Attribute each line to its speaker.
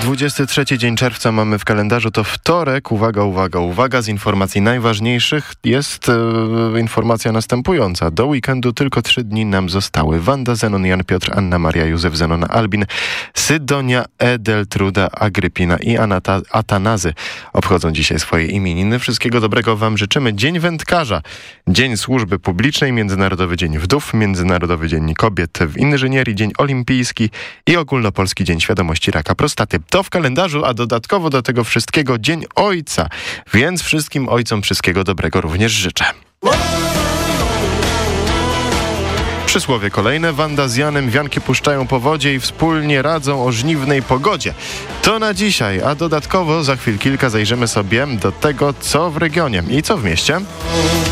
Speaker 1: 23 dzień czerwca mamy w kalendarzu, to wtorek. Uwaga, uwaga, uwaga. Z informacji najważniejszych jest informacja następująca. Do weekendu tylko 3 dni nam zostały. Wanda, Zenon, Jan, Piotr, Anna, Maria, Józef, Zenon, Albin, Sydonia, Edeltruda, Agrypina i Atanazy obchodzą dzisiaj swoje imieniny. Wszystkiego dobrego wam życzymy. Dzień wędkarza, Dzień Służby Publicznej, Międzynarodowy Dzień Wdów, Międzynarodowy Dzień Kobiet w Inżynierii, Dzień Olimpijski i Ogólnopolski Dzień Świadomości Raka Prostaty. To w kalendarzu, a dodatkowo do tego wszystkiego Dzień Ojca, więc wszystkim ojcom wszystkiego dobrego również życzę. Przysłowie kolejne. Wanda z Janem wianki puszczają po wodzie i wspólnie radzą o żniwnej pogodzie. To na dzisiaj, a dodatkowo za chwil kilka zajrzymy sobie do tego, co w regionie i co w mieście.